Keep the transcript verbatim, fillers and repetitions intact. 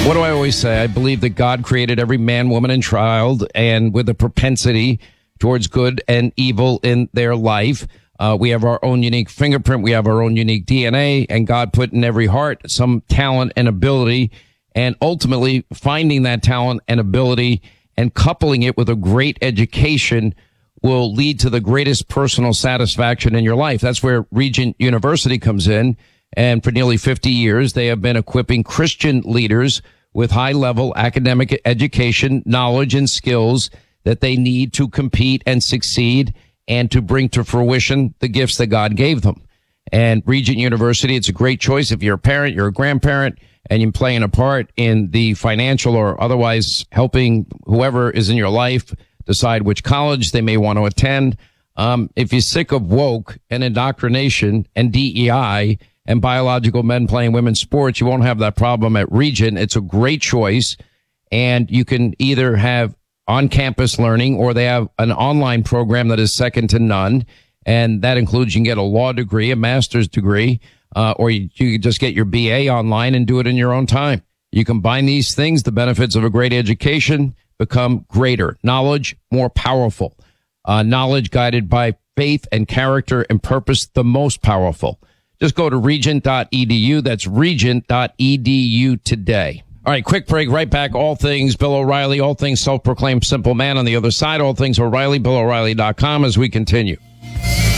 What do I always say? I believe that God created every man, woman, and child, and with a propensity towards good and evil in their life. Uh, we have our own unique fingerprint. We have our own unique D N A, and God put in every heart some talent and ability, and ultimately finding that talent and ability and coupling it with a great education will lead to the greatest personal satisfaction in your life. That's where Regent University comes in. And for nearly fifty years, they have been equipping Christian leaders with high-level academic education, knowledge, and skills that they need to compete and succeed and to bring to fruition the gifts that God gave them. And Regent University, it's a great choice if you're a parent, you're a grandparent, and you're playing a part in the financial or otherwise helping whoever is in your life decide which college they may want to attend. Um, if you're sick of woke and indoctrination and D E I and biological men playing women's sports, you won't have that problem at Regent. It's a great choice, and you can either have on-campus learning or they have an online program that is second to none, and that includes you can get a law degree, a master's degree, uh, or you, you can just get your B A online and do it in your own time. You combine these things, the benefits of a great education become greater. Knowledge, more powerful. Uh, knowledge guided by faith and character and purpose, the most powerful. Just go to regent dot e d u. That's regent dot e d u today. All right, quick break. Right back. All things Bill O'Reilly, all things self-proclaimed simple man. On the other side, all things O'Reilly, Bill O'Reilly dot com as we continue.